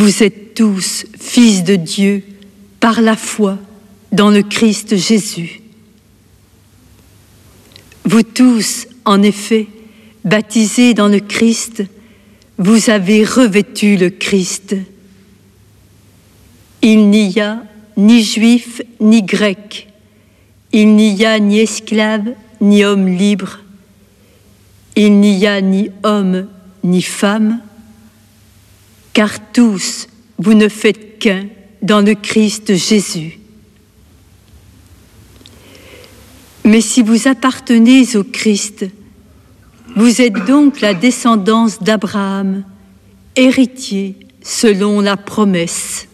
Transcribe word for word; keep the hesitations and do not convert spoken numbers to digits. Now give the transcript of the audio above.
vous êtes tous fils de Dieu par la foi dans le Christ Jésus. Vous tous, en effet, baptisés dans le Christ, vous avez revêtu le Christ. Il n'y a ni juif ni grec, il n'y a ni esclave ni homme libre, il n'y a ni homme ni femme, car tous vous ne faites qu'un dans le Christ Jésus. Mais si vous appartenez au Christ, vous êtes donc la descendance d'Abraham, héritier selon la promesse.